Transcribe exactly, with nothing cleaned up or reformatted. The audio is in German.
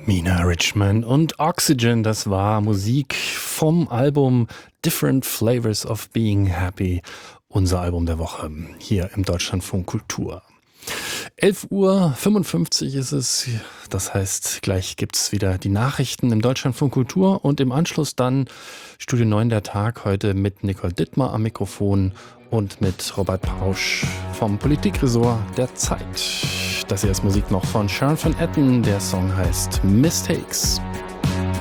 Mina Richman und Oxygen, das war Musik vom Album Different Flavors of Being Happy, unser Album der Woche hier im Deutschlandfunk Kultur. elf Uhr fünfundfünfzig ist es, das heißt, gleich gibt's wieder die Nachrichten im Deutschlandfunk Kultur und im Anschluss dann Studio neun der Tag, heute mit Nicole Dittmar am Mikrofon und mit Robert Pausch vom Politikressort der Zeit. Das hier ist Musik noch von Sharon Van Etten, der Song heißt Mistakes.